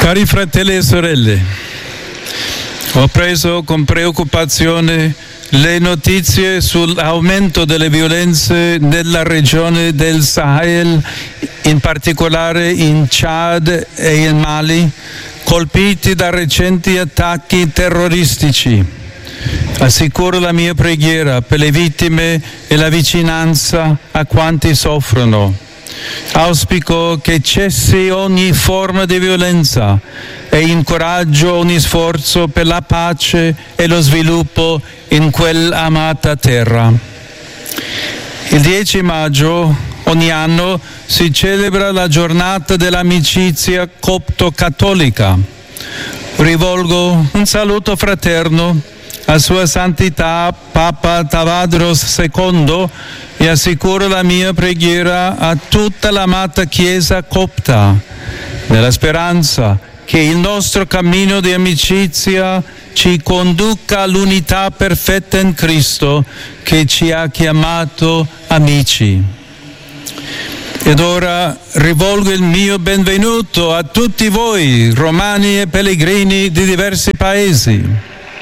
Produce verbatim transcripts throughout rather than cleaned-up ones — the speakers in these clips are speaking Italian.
Cari fratelli e sorelle, ho preso con preoccupazione le notizie sull'aumento delle violenze nella regione del Sahel, in particolare in Chad e in Mali, colpiti da recenti attacchi terroristici. Assicuro la mia preghiera per le vittime e la vicinanza a quanti soffrono. Auspico che cessi ogni forma di violenza e incoraggio ogni sforzo per la pace e lo sviluppo in quell'amata terra. Il dieci maggio ogni anno si celebra la giornata dell'amicizia copto-cattolica. Rivolgo un saluto fraterno a Sua Santità Papa Tawadros secondo e assicuro la mia preghiera a tutta l'amata Chiesa copta, nella speranza che il nostro cammino di amicizia ci conduca all'unità perfetta in Cristo che ci ha chiamato amici. Ed ora rivolgo il mio benvenuto a tutti voi, romani e pellegrini di diversi paesi.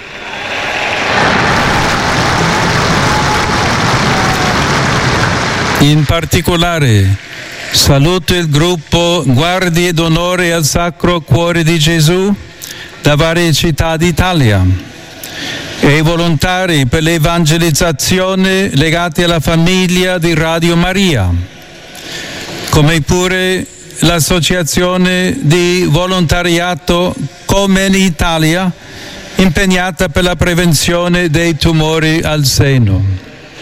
In particolare saluto il gruppo Guardie d'Onore al Sacro Cuore di Gesù da varie città d'Italia e i volontari per l'evangelizzazione legati alla famiglia di Radio Maria, come pure l'associazione di volontariato Come in Italia, impegnata per la prevenzione dei tumori al seno.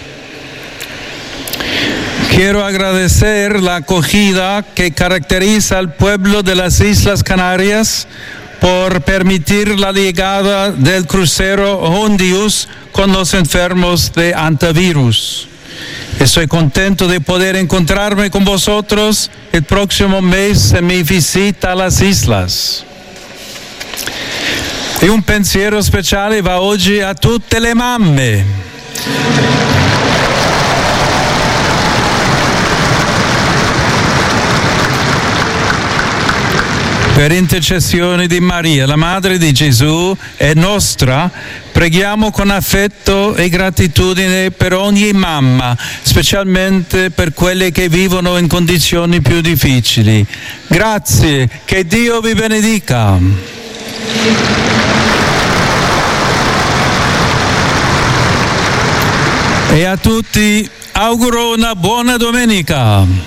Quiero agradecer la acogida que caracteriza al pueblo de las Islas Canarias por permitir la llegada del crucero Hondius con los enfermos de antivirus. Estoy contento de poder encontrarme con vosotros el próximo mes en mi visita a las islas. E un pensiero speciale va oggi a tutte le mamme. Per intercessione di Maria, la Madre di Gesù e nostra, preghiamo con affetto e gratitudine per ogni mamma, specialmente per quelle che vivono in condizioni più difficili. Grazie, che Dio vi benedica. E a tutti auguro una buona domenica.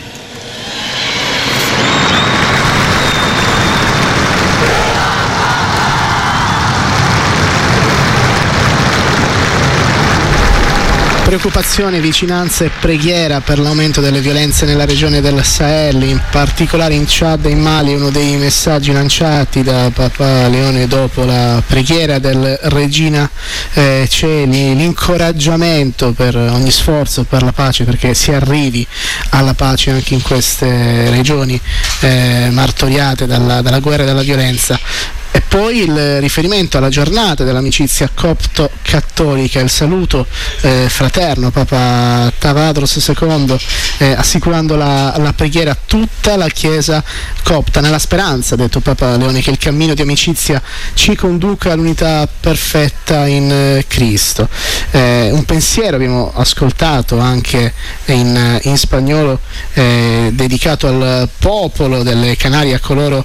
Preoccupazione, vicinanza e preghiera per l'aumento delle violenze nella regione del Sahel, in particolare in Chad e in Mali. Uno dei messaggi lanciati da Papa Leone dopo la preghiera del Regina eh, Celi, l'incoraggiamento per ogni sforzo per la pace, perché si arrivi alla pace anche in queste regioni eh, martoriate dalla, dalla guerra e dalla violenza. E poi il riferimento alla giornata dell'amicizia copto-cattolica, il saluto eh, fraterno Papa Tawadros secondo, eh, assicurando la, la preghiera a tutta la Chiesa copta, nella speranza, ha detto Papa Leone, che il cammino di amicizia ci conduca all'unità perfetta in eh, Cristo. Eh, un pensiero abbiamo ascoltato anche in, in spagnolo eh, dedicato al popolo delle Canarie, a coloro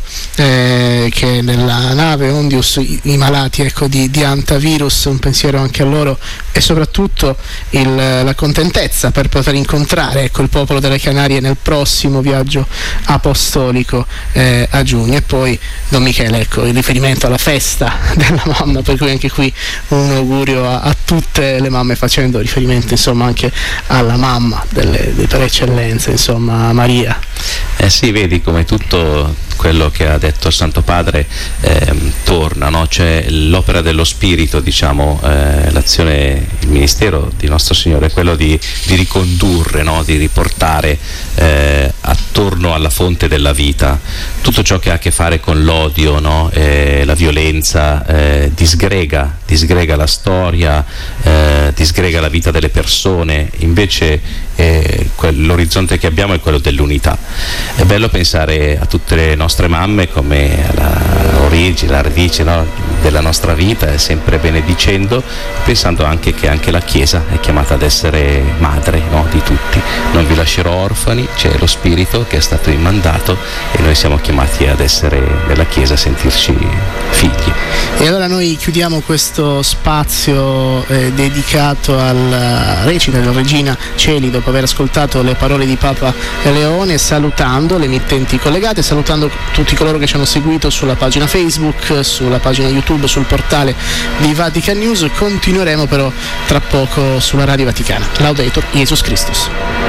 eh, che nella nave Hondius, i, i malati ecco, di, di antivirus, un pensiero anche a loro e soprattutto il, la contentezza per poter incontrare ecco, il popolo delle Canarie nel prossimo viaggio apostolico eh, a giugno. E poi Don Michele, ecco, il riferimento alla festa della mamma, per cui anche qui un augurio a, a tutte le mamme, facendo riferimento insomma anche alla mamma delle, delle per eccellenza, insomma Maria. Eh sì, vedi come tutto quello che ha detto il Santo Padre eh, torna, no? C'è l'opera dello Spirito, diciamo, eh, l'azione, il ministero di Nostro Signore è quello di, di ricondurre, no? Di riportare eh, attorno alla fonte della vita tutto ciò che ha a che fare con l'odio, no? eh, la violenza, eh, disgrega, disgrega la storia, eh, disgrega la vita delle persone. Invece eh, l'orizzonte che abbiamo è quello dell'unità. È bello pensare a tutte le nostre nostre mamme come la origine, la radice, no, della nostra vita, e sempre benedicendo, pensando anche che anche la Chiesa è chiamata ad essere madre, no, di tutti. Non vi lascerò orfani, c'è lo Spirito che è stato immandato e noi siamo chiamati ad essere nella Chiesa, a sentirci figli. E allora noi chiudiamo questo spazio eh, dedicato alla recita della Regina Coeli, dopo aver ascoltato le parole di Papa Leone, salutando le emittenti collegate, salutando tutti coloro che ci hanno seguito sulla pagina Facebook, sulla pagina YouTube, sul portale di Vatican News. Continueremo però tra poco sulla Radio Vaticana. Laudetur Jesus Christus.